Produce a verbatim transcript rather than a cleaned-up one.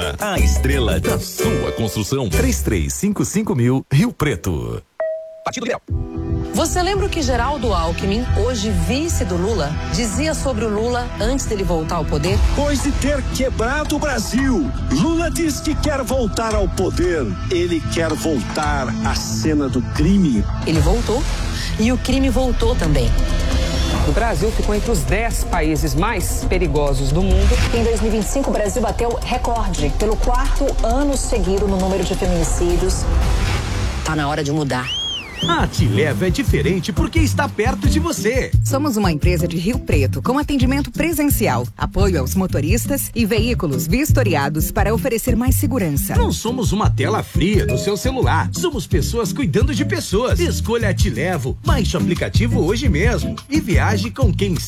Lula, a estrela da sua construção. três três cinco cinco mil, Rio Preto. Partido Liberal. Você lembra o que Geraldo Alckmin, hoje vice do Lula, dizia sobre o Lula antes dele voltar ao poder? Depois de ter quebrado o Brasil, Lula diz que quer voltar ao poder. Ele quer voltar à cena do crime. Ele voltou e o crime voltou também. O Brasil ficou entre os dez países mais perigosos do mundo. Em dois mil e vinte e cinco, o Brasil bateu recorde pelo quarto ano seguido no número de feminicídios. Tá na hora de mudar. A Atileva é diferente porque está perto de você. Somos uma empresa de Rio Preto com atendimento presencial, apoio aos motoristas e veículos vistoriados para oferecer mais segurança. Não somos uma tela fria do seu celular. Somos pessoas cuidando de pessoas. Escolha a Atilevo. Baixe o aplicativo hoje mesmo e viaje com quem